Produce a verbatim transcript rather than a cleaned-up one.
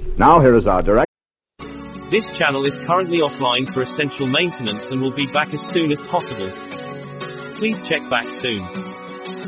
Now here is our direct. This channel is currently offline for essential maintenance and will be back as soon as possible. Please check back soon.